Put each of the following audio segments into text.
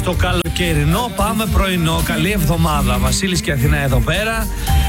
στο καλοκαιρινό πάμε πρωινό. Καλή εβδομάδα. Βασίλης και Αθηνά εδώ πέρα.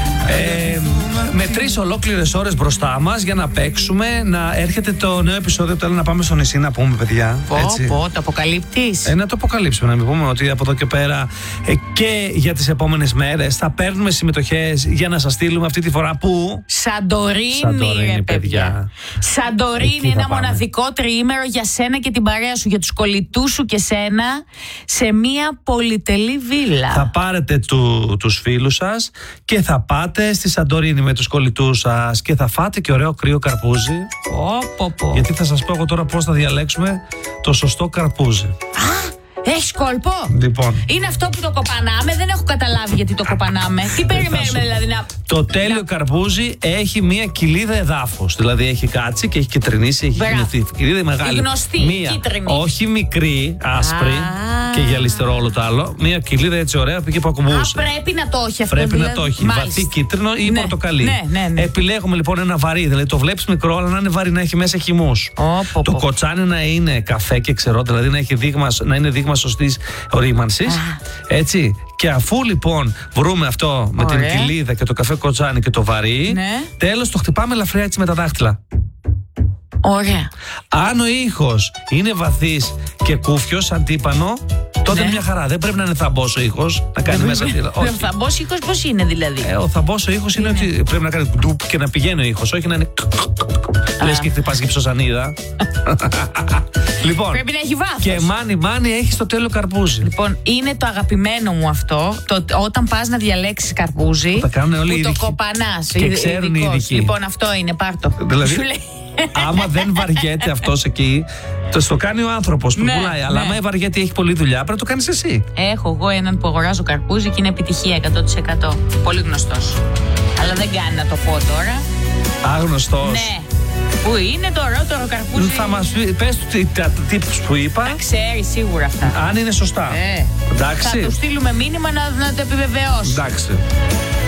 Με 3 ολόκληρες ώρες μπροστά μας για να παίξουμε. Να έρχεται το νέο επεισόδιο. Θέλω να πάμε στο νησί να πούμε, παιδιά. Το αποκαλύπτεις. Να το αποκαλύψουμε, να μην πούμε ότι από εδώ και πέρα και για τις επόμενες μέρες θα παίρνουμε συμμετοχές για να σας στείλουμε αυτή τη φορά που. Σαντορίνη, παιδιά. Σαντορίνη, ένα μοναδικό τριήμερο για σένα και την παρέα σου, για τους κολλητούς σου και σένα, σε μια πολυτελή βίλα. Θα πάρετε τους φίλους σας και θα πάτε στη Σαντορίνη με τους κολλητούς σας και θα φάτε και ωραίο κρύο καρπούζι. Γιατί θα σας πω εγώ τώρα πώς θα διαλέξουμε το σωστό καρπούζι. Έχει κόλπο. Λοιπόν. Είναι αυτό που το κοπανάμε. Δεν έχω καταλάβει γιατί το κοπανάμε. Τι περιμένουμε δηλαδή να. Το τέλειο καρπούζι έχει μία κοιλίδα εδάφους. Δηλαδή έχει κάτσει και έχει κυτρινήσει, έχει γεννηθεί. Κοιλίδα μεγάλη. Η γνωστή κίτρινη. Όχι μικρή, άσπρη και γυαλιστερό όλο το άλλο. Μία κοιλίδα έτσι ωραία που ακουμπούσε. Πρέπει να το έχει αυτό. Πρέπει να το έχει. Βαθύ κίτρινο ή πορτοκαλί. Ναι. Επιλέγουμε λοιπόν ένα βαρύ. Δηλαδή το βλέπεις μικρό, αλλά να είναι βαρύ, να έχει μέσα χυμούς. Το κοτσάνι να είναι καφέ και ξερό, δηλαδή να είναι δείγμα σωστής ορίμανσης. Έτσι. Και αφού λοιπόν βρούμε αυτό με την κοιλίδα και το καφέ κοτσάνι και το βαρύ, τέλος το χτυπάμε ελαφριά έτσι με τα δάχτυλα. Ωραία. Αν ο ήχος είναι βαθύς και κούφιος, σαν τύπανο, τότε είναι μια χαρά. Δεν πρέπει να είναι θαμπός ο ήχος, να κάνει μέσα. Ο θαμπός ήχος πώς είναι δηλαδή? Ο θαμπός ο ήχος είναι ότι πρέπει να κάνει ντουπ και να πηγαίνει ο ήχος, όχι να είναι. Λες και χτυπάς γυψοζανίδα. Λοιπόν, πρέπει να έχει βάθος. Και μάνι έχει το τέλειο καρπούζι. Λοιπόν, είναι το αγαπημένο μου αυτό. Όταν πας να διαλέξεις καρπούζι, που το κοπανάς. Και ξέρουν οι ειδικοί. Λοιπόν, αυτό είναι, πάρτο. Δηλαδή, άμα δεν βαριέται αυτός εκεί, το κάνει ο άνθρωπος που πουλάει. Αλλά άμα βαριέται, έχει πολλή δουλειά, πρέπει να το κάνεις εσύ. Έχω εγώ έναν που αγοράζω καρπούζι και είναι επιτυχία 100%. Πολύ γνωστός. Αλλά δεν κάνει να το πω τώρα. Άγνωστος. Ναι. Πού είναι το ρότερο καρπούζι? Θα μας πες τα tips που είπα. Τα ξέρει σίγουρα αυτά. Αν είναι σωστά. Εντάξει. Θα του στείλουμε μήνυμα να το επιβεβαιώσει. Εντάξει.